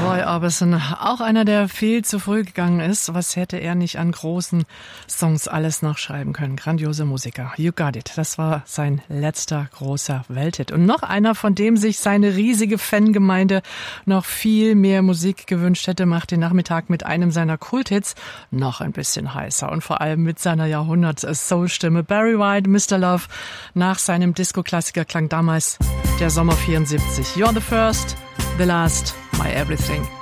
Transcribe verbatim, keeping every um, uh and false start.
Roy Orbison, auch einer, der viel zu früh gegangen ist. Was hätte er nicht an großen Songs alles noch schreiben können? Grandiose Musiker. You Got It. Das war sein letzter großer Welthit. Und noch einer, von dem sich seine riesige Fangemeinde noch viel mehr Musik gewünscht hätte, macht den Nachmittag mit einem seiner Kulthits noch ein bisschen heißer. Und vor allem mit seiner Jahrhunderts-Soul-Stimme. Barry White, Mister Love. Nach seinem Disco-Klassiker klang damals der Sommer vierundsiebzig. You're the first, the last, my everything.